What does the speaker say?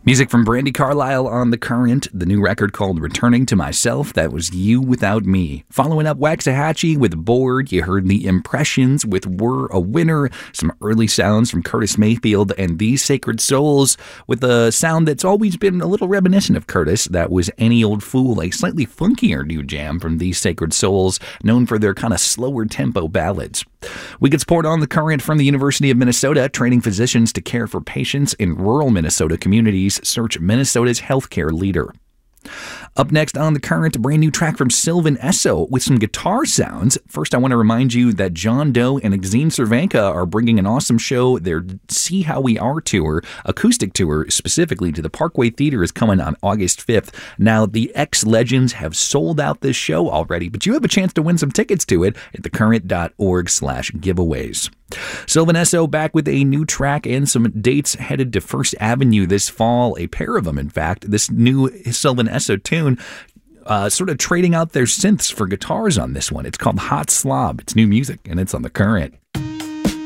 Music from Brandi Carlile on The Current, the new record called Returning to Myself. That was You Without Me. Following up Waxahachie with Bored, you heard The Impressions with We're a Winner, some early sounds from Curtis Mayfield, and These Sacred Souls with a sound that's always been a little reminiscent of Curtis. That was Any Old Fool, a slightly funkier new jam from These Sacred Souls, known for their kind of slower tempo ballads. We get support on The Current from the University of Minnesota, training physicians to care for patients in rural Minnesota communities. Search Minnesota's healthcare leader. Up next on The Current, a brand new track from Sylvan Esso with some guitar sounds. First, I want to remind you that John Doe and Exene Cervenka are bringing an awesome show. Their See How We Are tour, acoustic tour specifically, to the Parkway Theater is coming on August 5th. Now, the ex-legends have sold out this show already, but you have a chance to win some tickets to it at thecurrent.org/giveaways. Sylvan Esso back with a new track and some dates headed to First Avenue this fall, a pair of them, in fact. This new Sylvan Esso tune, sort of trading out their synths for guitars on this one. It's called Hot Slob. It's new music, and it's on The Current.